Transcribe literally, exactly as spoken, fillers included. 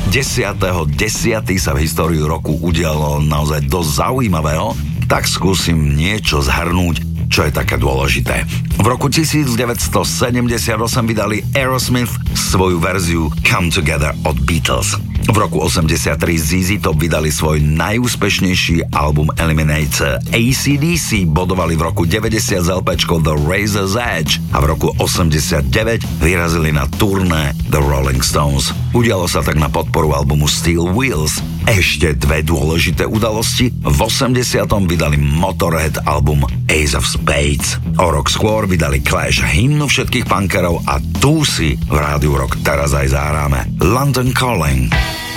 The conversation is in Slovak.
desiateho desiateho sa v histórii roku udialo naozaj dosť zaujímavého, tak skúsim niečo zhrnúť, čo je také dôležité. V roku devätnásťsedemdesiatosem vydali Aerosmith svoju verziu Come Together od Beatles. V roku osemdesiattri zet zet Top vydali svoj najúspešnejší album Eliminate. á cé dé cé bodovali v roku deväťdesiat z LPčko The Razor's Edge a v roku osemdesiatdeväť vyrazili na turné The Rolling Stones. Udialo sa tak na podporu albumu Steel Wheels. Ešte dve dôležité udalosti. V osemdesiatom vydali Motorhead album Ace of Spades. O rok skôr vydali Clash hymnu všetkých punkerov a tu si v Rádiu Rock teraz aj zahráme London Calling.